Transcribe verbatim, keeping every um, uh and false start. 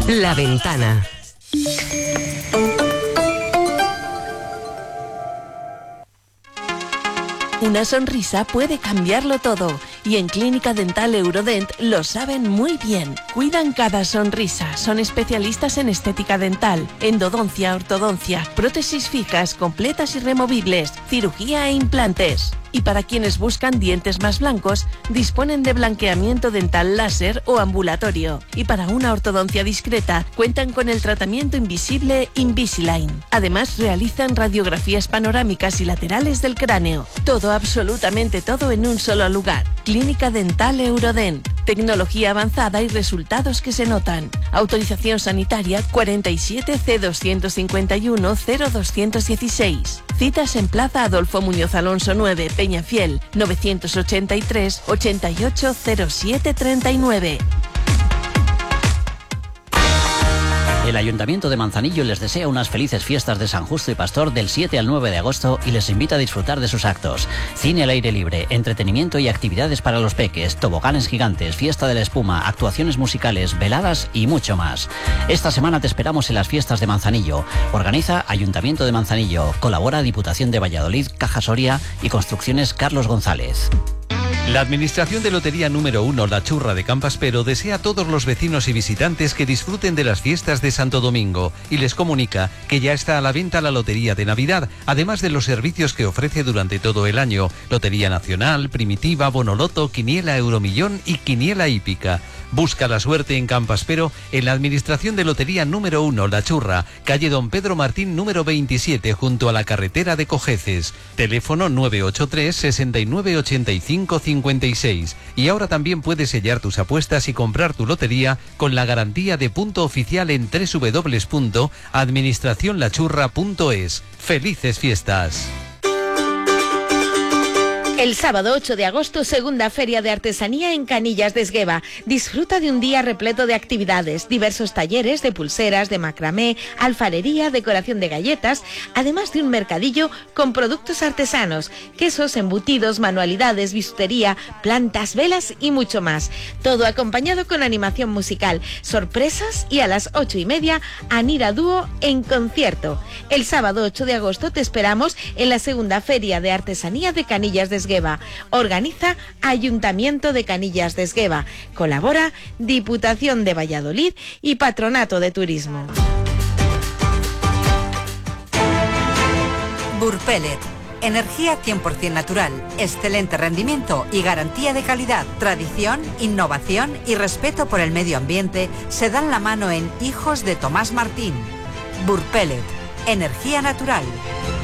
La Ventana. Una sonrisa puede cambiarlo todo y en Clínica Dental Eurodent lo saben muy bien. Cuidan cada sonrisa, son especialistas en estética dental, endodoncia, ortodoncia, prótesis fijas, completas y removibles, cirugía e implantes. Y para quienes buscan dientes más blancos, disponen de blanqueamiento dental láser o ambulatorio. Y para una ortodoncia discreta, cuentan con el tratamiento invisible Invisalign. Además, realizan radiografías panorámicas y laterales del cráneo. Todo, absolutamente todo en un solo lugar. Clínica Dental Eurodent. Tecnología avanzada y resultados que se notan. Autorización sanitaria cuarenta y siete C doscientos cincuenta y uno cero doscientos dieciséis. Citas en Plaza Adolfo Muñoz Alonso nueve, Peñafiel, novecientos ochenta y tres ochenta y ocho cero siete treinta y nueve. El Ayuntamiento de Manzanillo les desea unas felices fiestas de San Justo y Pastor del siete al nueve de agosto y les invita a disfrutar de sus actos. Cine al aire libre, entretenimiento y actividades para los peques, toboganes gigantes, fiesta de la espuma, actuaciones musicales, veladas y mucho más. Esta semana te esperamos en las fiestas de Manzanillo. Organiza Ayuntamiento de Manzanillo. Colabora Diputación de Valladolid, Caja Soria y Construcciones Carlos González. La Administración de Lotería número uno, La Churra de Campaspero, desea a todos los vecinos y visitantes que disfruten de las fiestas de Santo Domingo y les comunica que ya está a la venta la Lotería de Navidad, además de los servicios que ofrece durante todo el año: Lotería Nacional, Primitiva, Bonoloto, Quiniela Euromillón y Quiniela Hípica. Busca la suerte en Campaspero en la Administración de Lotería número uno, La Churra, calle Don Pedro Martín número veintisiete, junto a la carretera de Cojeces. Teléfono nueve ocho tres, sesenta y nueve, ochenta y cinco, cincuenta y seis. Y ahora también puedes sellar tus apuestas y comprar tu lotería con la garantía de punto oficial en doble u doble u doble u punto administración la churra punto es. ¡Felices fiestas! El sábado ocho de agosto, segunda Feria de Artesanía en Canillas de Esgueva. Disfruta de un día repleto de actividades, diversos talleres de pulseras, de macramé, alfarería, decoración de galletas, además de un mercadillo con productos artesanos, quesos, embutidos, manualidades, bisutería, plantas, velas y mucho más. Todo acompañado con animación musical, sorpresas y a las ocho y media, Anira Dúo en concierto. El sábado ocho de agosto te esperamos en la segunda Feria de Artesanía de Canillas de Esgueva. Organiza Ayuntamiento de Canillas de Esgueva. Colabora Diputación de Valladolid y Patronato de Turismo. Burpelet. Energía cien por ciento natural, excelente rendimiento y garantía de calidad. Tradición, innovación y respeto por el medio ambiente se dan la mano en Hijos de Tomás Martín. Burpelet. Energía natural.